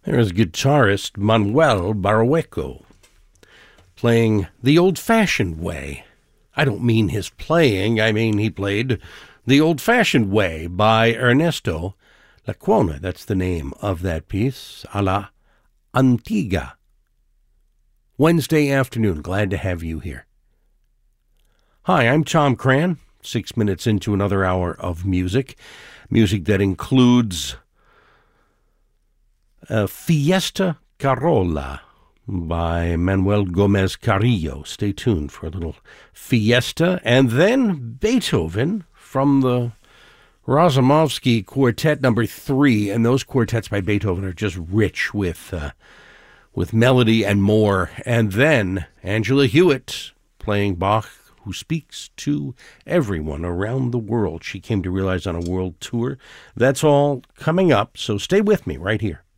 There's guitarist Manuel Barrueco playing the old-fashioned way. I don't mean his playing, I mean he played The Old-Fashioned Way by Ernesto Lecuona. That's the name of that piece, a la Antigua. Wednesday afternoon, glad to have you here. Hi, I'm Tom Cran, 6 minutes into another hour of music that includes Fiesta Carola by Manuel Gomez Carrillo. Stay tuned for a little Fiesta. And then Beethoven from the Razumovsky Quartet number 3. And those quartets by Beethoven are just rich with melody and more. And then Angela Hewitt playing Bach, who speaks to everyone around the world. She came to realize on a world tour. That's all coming up, so stay with me right here.